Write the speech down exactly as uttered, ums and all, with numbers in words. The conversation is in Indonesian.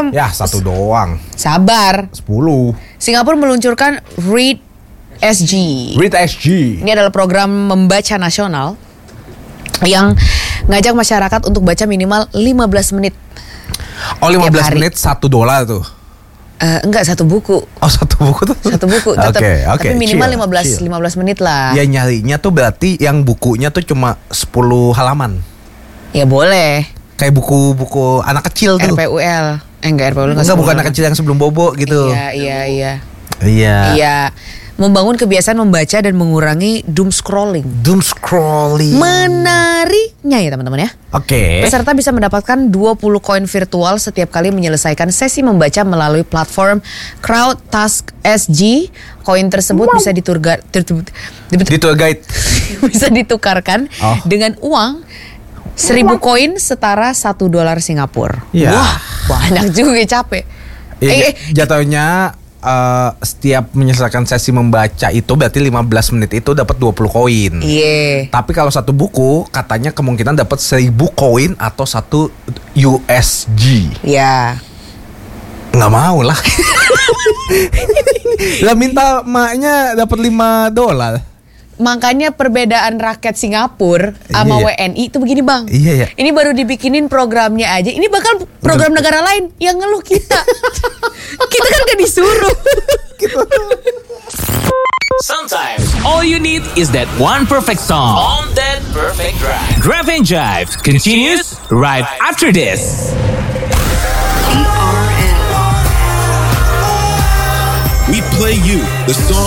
program. Ya satu doang. Sabar. Sepuluh. Singapura meluncurkan Read S G. Read S G. Ini adalah program membaca nasional yang ngajak masyarakat untuk baca minimal lima belas menit. Oh lima belas menit satu dolar tuh. Uh, enggak satu buku. Oh satu buku tuh. Satu buku tetap. Okay, okay. Tapi minimal chill, lima belas chill. lima belas menit lah. Ya nyarinya tuh berarti yang bukunya tuh cuma sepuluh halaman. Ya boleh. Kayak buku-buku anak kecil tuh. R P U L. Eh enggak R P U L enggak. Enggak bukan anak kecil yang sebelum bobo gitu. Iya iya iya. Iya. Iya. Membangun kebiasaan membaca dan mengurangi doom scrolling. Doom scrolling. Menariknya ya teman-teman ya. Oke. Okay. Peserta bisa mendapatkan dua puluh koin virtual setiap kali menyelesaikan sesi membaca melalui platform Crowd Task S G. Koin tersebut wow. bisa diturga, tur, tur, Ditur guide. bisa ditukarkan oh. dengan uang seribu koin setara satu dolar Singapura. Ya. Wah, banyak juga capek. Eh, eh, jatuhnya uh, setiap menyelesaikan sesi membaca itu berarti lima belas menit itu dapat dua puluh koin. Iya. Tapi kalau satu buku katanya kemungkinan dapat seribu koin atau satu U S G. Iya. Nggak mau lah. Lah minta maknya dapat lima dolar. Makanya perbedaan rakyat Singapura sama iya. W N I itu begini bang. Iya ya. Ini baru dibikinin programnya aja. Ini bakal program Betul. negara lain yang ngeluh kita. Kita kan gak disuruh. Sometimes all you need is that one perfect song on that perfect drive. Drive and Jive continues right after this. We play you the song